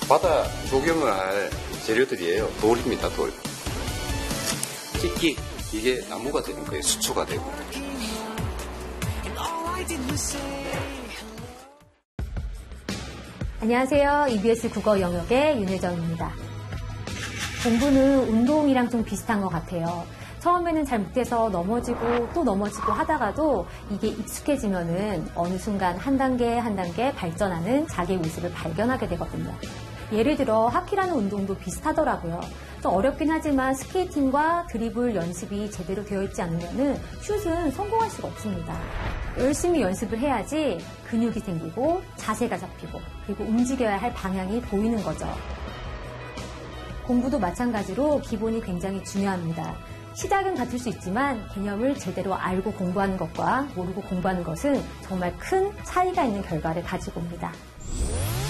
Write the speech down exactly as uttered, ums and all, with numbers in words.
바다 조경을 할 재료들이에요. 돌입니다, 돌. 찍기. 이게 나무가 되는 거예요. 수초가 되고. 안녕하세요. 이비에스 국어 영역의 윤혜정입니다. 공부는 운동이랑 좀 비슷한 것 같아요. 처음에는 잘 못해서 넘어지고 또 넘어지고 하다가도 이게 익숙해지면은 어느 순간 한 단계 한 단계 발전하는 자기의 모습을 발견하게 되거든요. 예를 들어 하키라는 운동도 비슷하더라고요. 좀 어렵긴 하지만 스케이팅과 드리블 연습이 제대로 되어 있지 않으면은 슛은 성공할 수가 없습니다. 열심히 연습을 해야지 근육이 생기고 자세가 잡히고 그리고 움직여야 할 방향이 보이는 거죠. 공부도 마찬가지로 기본이 굉장히 중요합니다. 시작은 같을 수 있지만 개념을 제대로 알고 공부하는 것과 모르고 공부하는 것은 정말 큰 차이가 있는 결과를 가지고 옵니다.